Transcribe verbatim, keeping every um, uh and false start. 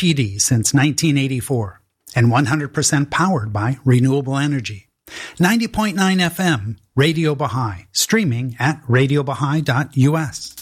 P D since nineteen eighty-four and one hundred percent powered by renewable energy. ninety point nine F M, Radio Baha'i, streaming at radio baha'i dot U S.